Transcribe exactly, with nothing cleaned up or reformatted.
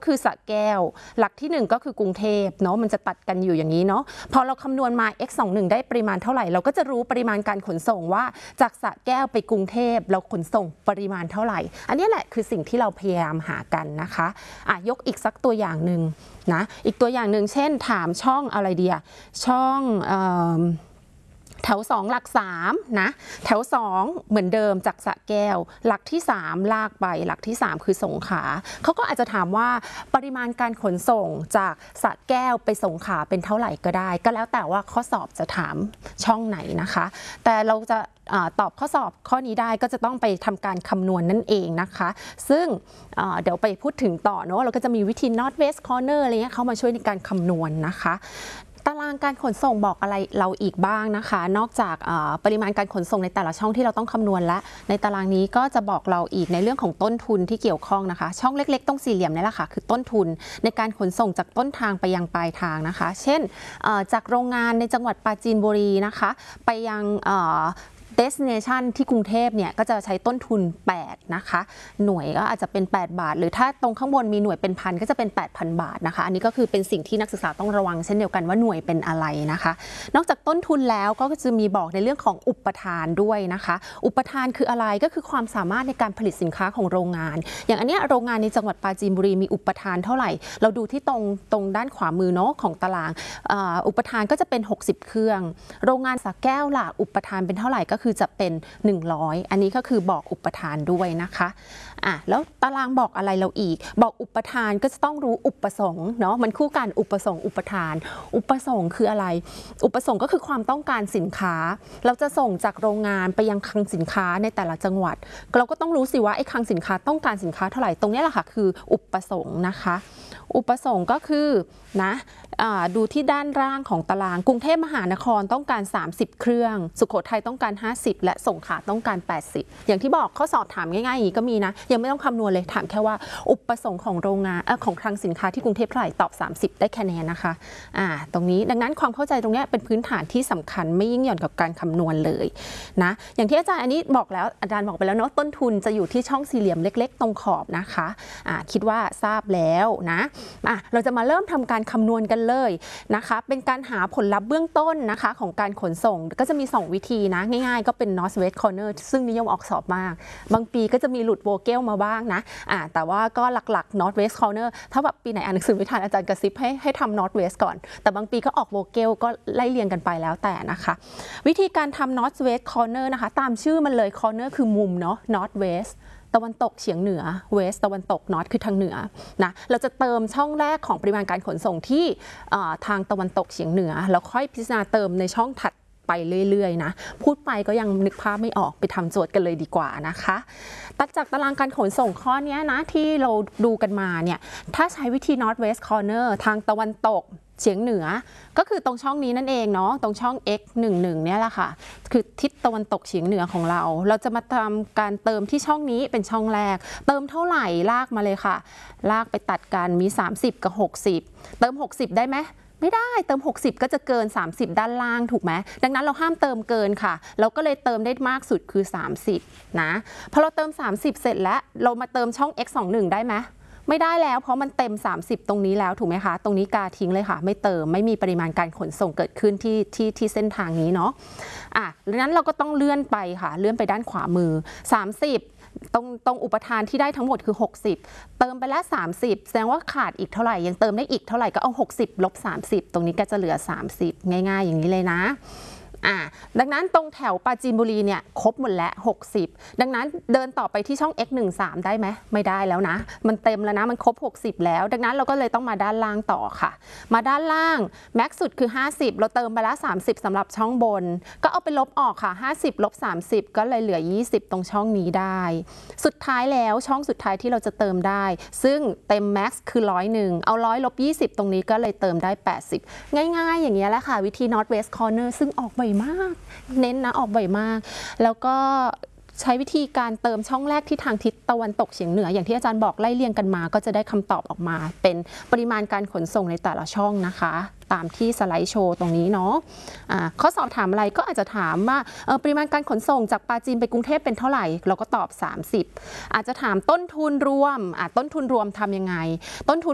คือสระแก้วหลักที่หนึ่งก็คือกรุงเทพเนาะมันจะตัดกันอยู่อย่างนี้เนาะพอเราคำนวณมา x สองสิบเอ็ด ได้ปริมาณเท่าไหร่เราก็จะรู้ปริมาณการขนส่งว่าจากสระแก้วไปกรุงเทพเราขนส่งปริมาณเท่าไหร่อันนี้แหละคือสิ่งที่เราพยายามหากันนะคะอ่ะยกอีกสักตัวอย่างหนึ่งนะอีกตัวอย่างหนึ่งเช่นถามช่องอะไรเดียช่องเอ่อแถวสองหลักสามนะแถวสองเหมือนเดิมจากสระแก้วหลักที่สามลากไปหลักที่สามคือสงขลาเขาก็อาจจะถามว่าปริมาณการขนส่งจากสระแก้วไปสงขลาเป็นเท่าไหร่ก็ได้ก็แล้วแต่ว่าข้อสอบจะถามช่องไหนนะคะแต่เราจะตอบข้อสอบข้อนี้ได้ก็จะต้องไปทำการคำนวณ น, นั่นเองนะคะซึ่งเดี๋ยวไปพูดถึงต่อเนาะเราก็จะมีวิธี North West Corner อะไรเงี้ยเข้ามาช่วยในการคำนวณ นะคะตารางการขนส่งบอกอะไรเราอีกบ้างนะคะนอกจากปริมาณการขนส่งในแต่ละช่องที่เราต้องคำนวณและในตารางนี้ก็จะบอกเราอีกในเรื่องของต้นทุนที่เกี่ยวข้องนะคะช่องเล็กๆตรงสี่เหลี่ยมนี่แหละค่ะคือต้นทุนในการขนส่งจากต้นทางไปยังปลายทางนะคะเช่นจากโรงงานในจังหวัดปราจีนบุรีนะคะไปยังdestination ที่กรุงเทพเนี่ยก็จะใช้ต้นทุนแปดนะคะหน่วยก็อาจจะเป็นแปดบาทหรือถ้าตรงข้างบนมีหน่วยเป็นพันก็จะเป็น แปดพัน บาทนะคะอันนี้ก็คือเป็นสิ่งที่นักศึกษาต้องระวังเช่นเดียวกันว่าหน่วยเป็นอะไรนะคะนอกจากต้นทุนแล้วก็จะมีบอกในเรื่องของอุปทานด้วยนะคะอุปทานคืออะไรก็คือความสามารถในการผลิตสินค้าของโรงงานอย่างอันนี้โรงงานในจังหวัดปราจีนบุรีมีอุปทานเท่าไหร่เราดูที่ตรงตรงด้านขวามือเนาะของตารางอุปทานก็จะเป็นหกสิบเครื่องโรงงานสระแก้วล่ะอุปทานเป็นเท่าไหร่ก็คือจะเป็นหนึ่งร้อยอันนี้ก็คือบอกอุปทานด้วยนะคะอ่ะแล้วตารางบอกอะไรเราอีกบอกอุปทานก็จะต้องรู้อุปสงค์เนาะมันคู่กันอุปสงค์อุปทานอุปสงค์คืออะไรอุปสงค์ก็คือความต้องการสินค้าเราจะส่งจากโรงงานไปยังคลังสินค้าในแต่ละจังหวัดเราก็ต้องรู้สิว่าไอ้คลังสินค้าต้องการสินค้าเท่าไหร่ตรงนี้แหละค่ะคืออุปสงค์นะคะอุปสงค์ก็คือนะดูที่ด้านล่างของตารางกรุงเทพมหานครต้องการสามสิบเครื่องสุโขทัยต้องการห้าสิบและสงขลาต้องการแปดสิบอย่างที่บอกข้อสอบถามง่ายๆอย่างนี้ก็มีนะยังไม่ต้องคำนวณเลยถามแค่ว่าอุปสงค์ของโรงงานเอ่อของคลังสินค้าที่กรุงเทพเท่าไหร่ตอบสามสิบได้คะแนนนะคะอ่าตรงนี้ดังนั้นความเข้าใจตรงนี้เป็นพื้นฐานที่สำคัญไม่ยิ่งหย่อนกับการคำนวณเลยนะอย่างที่อาจารย์อันนี้บอกแล้วอาจารย์บอกไปแล้วเนาะต้นทุนจะอยู่ที่ช่องสี่เหลี่ยมเล็กๆตรงขอบนะคะอ่าคิดว่าทราบแล้วนะอ่ะเราจะมาเริ่มทำการคำนวณกันเลยนะคะเป็นการหาผลลัพธ์เบื้องต้นนะคะของการขนส่งก็จะมีสองวิธีนะง่ายๆก็เป็น North West Corner ซึ่งนิยมออกสอบมากบางปีก็จะมีหลุดโวเกลมาบ้างนะอ่าแต่ว่าก็หลักๆ North West Corner ถ้าแบบปีไหนอ่านหนังสือไม่ทันอาจารย์กระซิบให้ให้ทำ North West ก่อนแต่บางปีก็ออกโวเกลก็ไล่เรียงกันไปแล้วแต่นะคะวิธีการทำ North West Corner นะคะตามชื่อมันเลย Corner คือมุมเนาะ North Westตะวันตกเฉียงเหนือ West ตะวันตก North คือทางเหนือนะเราจะเติมช่องแรกของปริมาณการขนส่งที่ทางตะวันตกเฉียงเหนือแล้วค่อยพิจารณาเติมในช่องถัดไปเรื่อยๆนะพูดไปก็ยังนึกภาพไม่ออกไปทำโจทย์กันเลยดีกว่านะคะตัดจากตารางการขนส่งข้อนี้นะที่เราดูกันมาเนี่ยถ้าใช้วิธี North West Corner ทางตะวันตกเฉียงเหนือก็คือตรงช่องนี้นั่นเองเนาะตรงช่อง x หนึ่งสิบเอ็ด เนี่ยแหละค่ะคือทิศตะวันตกเฉียงเหนือของเราเราจะมาทำการเติมที่ช่องนี้เป็นช่องแรกเติมเท่าไหร่ลากมาเลยค่ะลากไปตัดกันมีสามสิบกับหกสิบเติมหกสิบได้ไหมไม่ได้เติมหกสิบก็จะเกินสามสิบด้านล่างถูกไหมดังนั้นเราห้ามเติมเกินค่ะเราก็เลยเติมได้มากสุดคือสามสิบนะพอเราเติมสามสิบเสร็จแล้วเรามาเติมช่อง x สองสิบเอ็ด ได้ไหมไม่ได้แล้วเพราะมันเต็มสามสิบตรงนี้แล้วถูกไหมคะตรงนี้กาทิ้งเลยค่ะไม่เติมไม่มีปริมาณการขนส่งเกิดขึ้นที่ที่ที่เส้นทางนี้เนาะอ่ะดังนั้นเราก็ต้องเลื่อนไปค่ะเลื่อนไปด้านขวามือสามสิบตรงตรงอุปทานที่ได้ทั้งหมดคือหกสิบเติมไปแล้วสามสิบแสดงว่าขาดอีกเท่าไหร่ยังเติมได้อีกเท่าไหร่ก็เอาหกสิบลบสามสิบตรงนี้ก็จะเหลือสามสิบง่ายๆอย่างนี้เลยนะอ่าดังนั้นตรงแถวปราจีนบุรีเนี่ยครบหมดแล้วหกสิบดังนั้นเดินต่อไปที่ช่อง x หนึ่งสิบสามได้ไหมไม่ได้แล้วนะมันเต็มแล้วนะมันครบหกสิบแล้วดังนั้นเราก็เลยต้องมาด้านล่างต่อค่ะมาด้านล่างแม็กซ์สุดคือห้าสิบเราเติมไปแล้วสามสิบสำหรับช่องบนก็เอาไปลบออกค่ะห้าสิบลบสามสิบก็เลยเหลือยี่สิบตรงช่องนี้ได้สุดท้ายแล้วช่องสุดท้ายที่เราจะเติมได้ซึ่งเต็มแม็กซ์คือร้อยหนึ่งเอาร้อยลบยี่สิบตรงนี้ก็เลยเติมได้แปดสิบง่ายๆอย่างเงี้ยแหละค่ะวิธี North West Corner ซึ่งออกบ่อยมากเน้นนะออกบ่อยมากแล้วก็ใช้วิธีการเติมช่องแรกที่ทางทิศตะวันตกเฉียงเหนืออย่างที่อาจารย์บอกไล่เรียงกันมาก็จะได้คำตอบออกมาเป็นปริมาณการขนส่งในแต่ละช่องนะคะตามที่สไลด์โชว์ตรงนี้เนาะะข้อสอบถามอะไรก็อาจจะถามว่าปริมาณการขนส่งจากปราจีนไปกรุงเทพเป็นเท่าไหร่เราก็ตอบสามสิบอาจจะถามต้นทุนรวมต้นทุนรวมทำยังไงต้นทุน